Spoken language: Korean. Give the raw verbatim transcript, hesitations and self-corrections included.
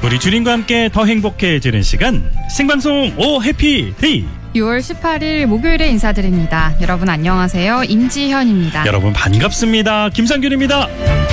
우리 주님과 함께 더 행복해지는 시간 생방송 오 해피데이. 유월 십팔일 목요일에 인사드립니다. 여러분 안녕하세요. 임지현입니다. 여러분 반갑습니다. 김상균입니다.